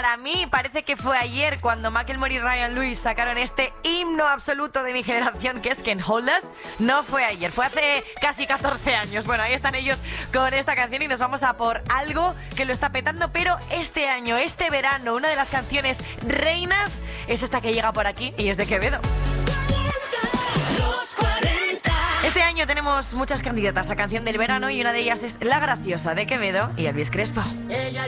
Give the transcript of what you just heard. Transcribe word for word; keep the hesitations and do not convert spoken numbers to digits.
para mí parece que fue ayer cuando Macklemore y Ryan Lewis sacaron este himno absoluto de mi generación, que es Can't Hold Us. No fue ayer, fue hace casi catorce años. Bueno, ahí están ellos con esta canción y nos vamos a por algo que lo está petando, pero este año, este verano, una de las canciones reinas es esta que llega por aquí y es de Quevedo. Este año tenemos muchas candidatas a canción del verano y una de ellas es La Graciosa de Quevedo y Elvis Crespo. Ella